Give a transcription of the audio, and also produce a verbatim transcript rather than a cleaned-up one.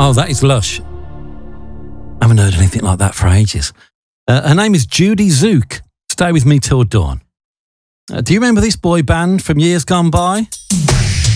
Oh, that is lush. I haven't heard anything like that for ages. Uh, her name is Judy Zook. Stay with me till dawn. Uh, do you remember this boy band from years gone by?